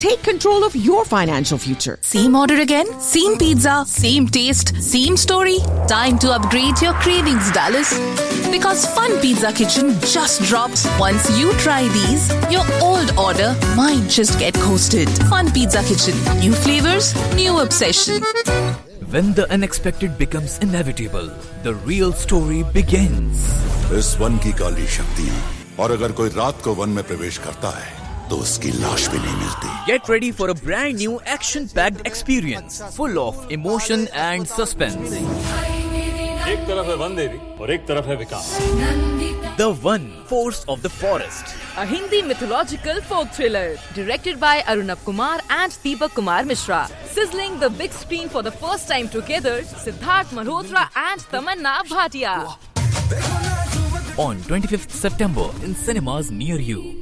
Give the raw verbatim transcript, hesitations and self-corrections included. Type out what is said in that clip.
Take control of your financial future. Same order again? Same pizza? Same taste? Same story? Time to upgrade your cravings, Dallas. Because Fun Pizza Kitchen just dropped. Once you try these, your old order might just get coasted. Fun Pizza Kitchen. New flavors, new obsession. When the unexpected becomes inevitable, the real story begins. इस one की काली शक्तियाँ, और अगर कोई रात को one में प्रवेश करता है तो उसकी लाश भी नहीं मिलती. Get ready for a brand new action-packed experience full of emotion and suspense. एक तरफ है वन देवी और एक तरफ है विकास. The One, Force of the Forest. A Hindi mythological folk thriller directed by Arunab Kumar and Deepak Kumar Mishra. Sizzling the big screen for the first time together, Siddharth Malhotra and Tamanna Bhatia. On twenty-fifth September in cinemas near you.